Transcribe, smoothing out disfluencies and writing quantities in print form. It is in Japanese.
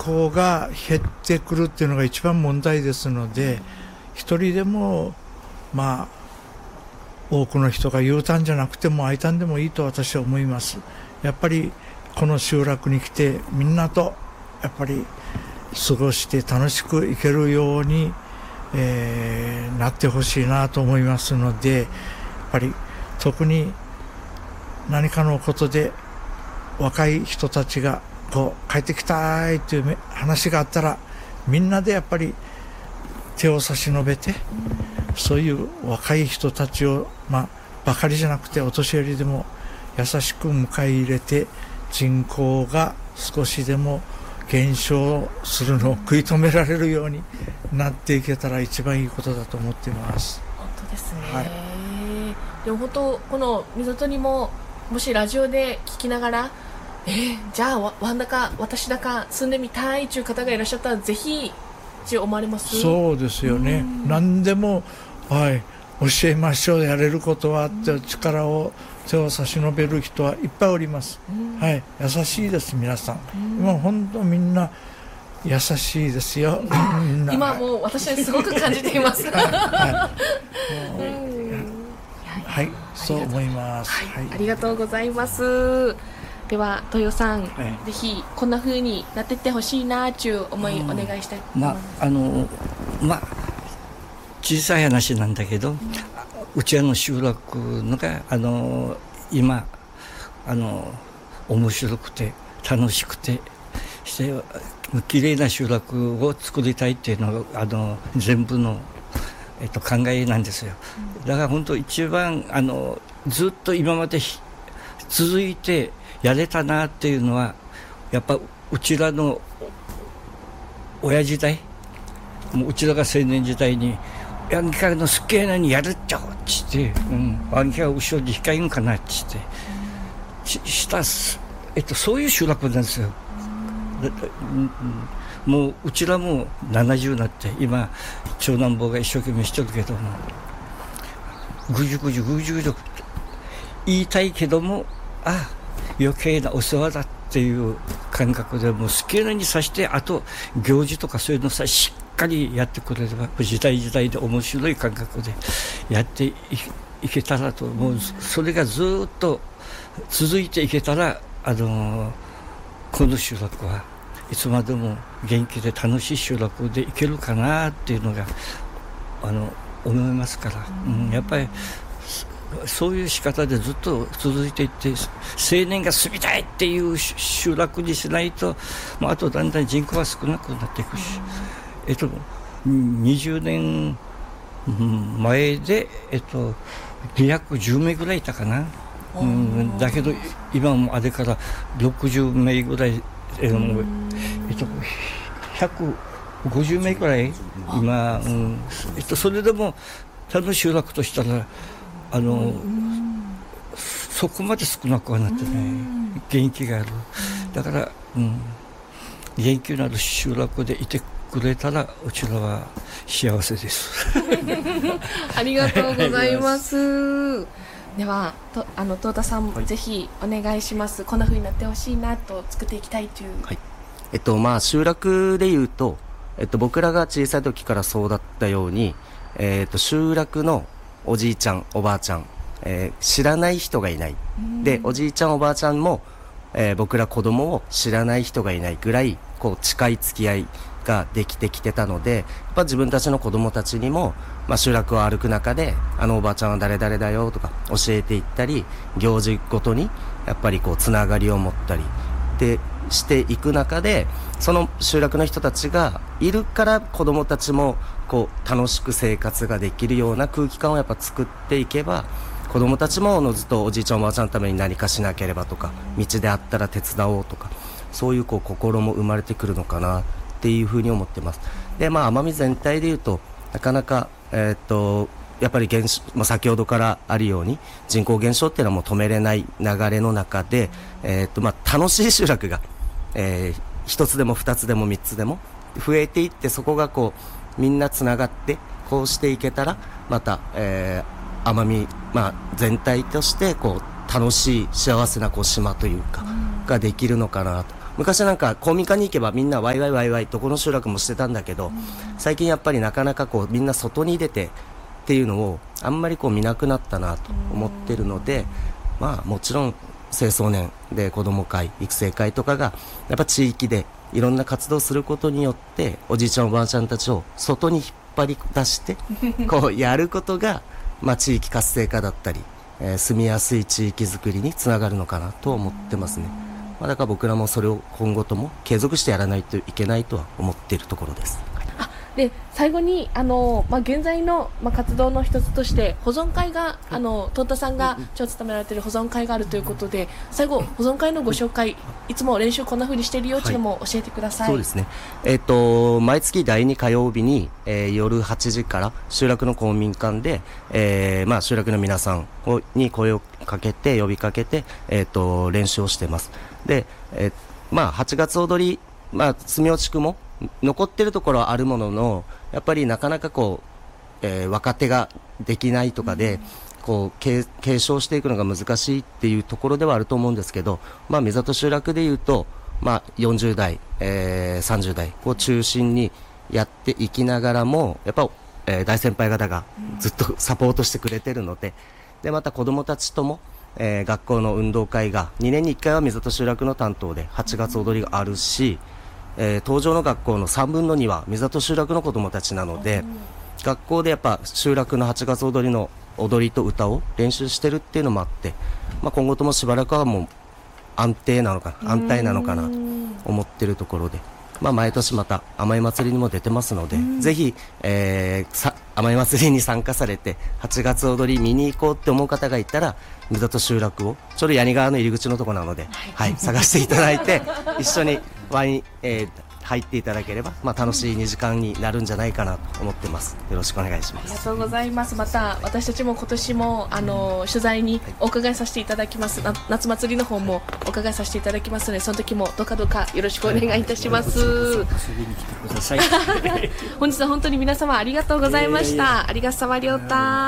口が減ってくるっていうのが一番問題ですので、一人でも多くの人が U ターンじゃなくても I ターンでもいいと私は思います。やっぱりこの集落に来てみんなとやっぱり過ごして楽しく生けるように、なってほしいなと思いますので、やっぱり特に何かのことで若い人たちが帰ってきたいという話があったら、みんなでやっぱり手を差し伸べて、そういう若い人たちをばかりじゃなくてお年寄りでも優しく迎え入れて、人口が少しでも減少するのを食い止められるようになっていけたら一番いいことだと思っています。 本当ですね、はい、でも本当このみぞとにももしラジオで聞きながらじゃあワンダか私だか住んでみたいという方がいらっしゃったら、ぜひって思われます？ そうですよね。何でも、教えましょう、やれることはって力を手を差し伸べる人はいっぱいおります。優しいです、皆さん。今本当みんな優しいですよ。 今もう私はすごく感じています。 はい、そう思います。 ありがとうございます。では豊さん、ぜひこんな風になっていってほしいなという思いお願いしたいと思います。 小さい話なんだけど、うちの集落のが今面白くて楽しくてして綺麗な集落を作りたいっていうのが全部の、考えなんですよ。だから本当一番ずっと今まで続いてやれたなっていうのは、やっぱうちらの親時代、もううちらが青年時代にヤンキャのすっげえなにやるっちゃおうっつって、ヤンキャ後ろに控えんかなっつってそういう集落なんですよ。もううちらも70になって今長男坊が一生懸命してるけども、ぐじゅぐじゅぐじゅぐじゅ言いたいけども、余計なお世話だっていう感覚でもう好きなにさして、あと行事とかそういうのさしっかりやってくれれば、時代時代で面白い感覚でやっていけたらと、もうそれがずっと続いていけたら、この集落はいつまでも元気で楽しい集落でいけるかなっていうのが思いますから、やっぱりそういう仕方でずっと続いていって、青年が住みたいっていう集落にしないと、あとだんだん人口は少なくなっていくし、20年前で、210名ぐらいいたかな。だけど今もあれから60名ぐらい、150名ぐらい今、それでも集落としたらそこまで少なくはなってね、元気がある。だから、元気のある集落でいてくれたらうちらは幸せです。 ありがとうございます。では東田さん、ぜひお願いします。こんな風になってほしいなと、作っていきたいという。 集落でいうと、僕らが小さい時からそうだったように、集落のおじいちゃんおばあちゃん、知らない人がいない。でおじいちゃんおばあちゃんも、僕ら子供を知らない人がいないぐらい近い付き合いができてきてたので、やっぱ自分たちの子供たちにも、集落を歩く中でおばあちゃんは誰々だよとか教えていったり、行事ごとにやっぱりつながりを持ったりでしていく中で、その集落の人たちがいるから子供たちも楽しく生活ができるような空気感をやっぱ作っていけば、子供たちもずっとおじいちゃんおばあちゃんのために何かしなければとか、道であったら手伝おうとか、そういう心も生まれてくるのかなっていうふうに思ってます。で奄美全体でいうとなかなかやっぱり先ほどからあるように人口減少っていうのはもう止めれない流れの中で、楽しい集落が、一つでも二つでも三つでも増えていって、そこがみんなつながってこうしていけたら、また、奄美、全体として楽しい幸せな島というか、ができるのかなと。 昔なんか公民館に行けばみんなワイワイワイワイどこの集落もしてたんだけど、最近やっぱりなかなかこうみんな外に出てっていうのをあんまりこう見なくなったなと思ってるので、まあもちろん青少年で子ども会育成会とかがやっぱ地域でいろんな活動をすることによっておじいちゃんおばあちゃんたちを外に引っ張り出してこうやることが、まあ、地域活性化だったり、住みやすい地域づくりにつながるのかなと思ってますね。まあ、だから僕らもそれを今後とも継続してやらないといけないとは思っているところです。 で最後に現在の、活動の一つとして保存会がトータさんが長務められている保存会があるということで、最後保存会のご紹介、いつも練習こんな風にしているよっていうのも教えてください。 そうですね、毎月第2火曜日に、夜8時から集落の公民館で、集落の皆さんに声をかけて呼びかけて、練習をしています。で、8月踊り、住吉地区も残ってるところはあるものの、やっぱりなかなかこう、若手ができないとかで、こう継承していくのが難しいっていうところではあると思うんですけど、目里集落でいうと、40代、30代を中心にやっていきながらも、やっぱ、大先輩方がずっとサポートしてくれてるので、でまた子どもたちとも、学校の運動会が2年に1回は三里集落の担当で8月踊りがあるし、東条の学校の3分の2は三里集落の子どもたちなので、学校でやっぱ集落の8月踊りの踊りと歌を練習してるっていうのもあって、今後ともしばらくはもう安泰なのかなと思ってるところで、毎年また甘い祭りにも出てますので、ぜひ、甘い祭りに参加されて8月踊り見に行こうって思う方がいたら、三里集落をちょうど八木川の入り口のところなので、探していただいて一緒に輪に、入っていただければ、楽しい2時間になるんじゃないかなと思ってます。よろしくお願いします。 ありがとうございます。また私たちも今年も取材にお伺いさせていただきます。夏祭りの方もお伺いさせていただきますので、その時もどかどかよろしくお願いいたします。 遊びに来てください。 本日は本当に皆様ありがとうございました。ありがさまりょうた。